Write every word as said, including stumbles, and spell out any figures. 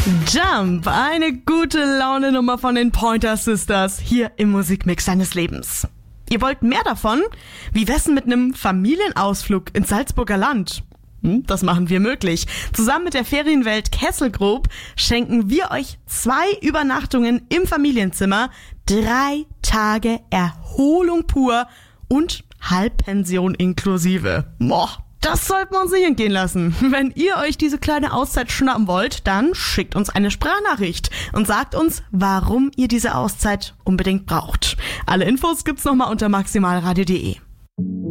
Jump, eine gute Laune-Nummer von den Pointer Sisters, hier im Musikmix deines Lebens. Ihr wollt mehr davon? Wie wär's denn mit einem Familienausflug ins Salzburger Land? Hm, das machen wir möglich. Zusammen mit der Ferienwelt Kessel Group schenken wir euch zwei Übernachtungen im Familienzimmer, drei Tage Erholung pur und Halbpension inklusive. Boah. Das sollten wir uns nicht entgehen lassen. Wenn ihr euch diese kleine Auszeit schnappen wollt, dann schickt uns eine Sprachnachricht und sagt uns, warum ihr diese Auszeit unbedingt braucht. Alle Infos gibt's nochmal unter maximalradio punkt de.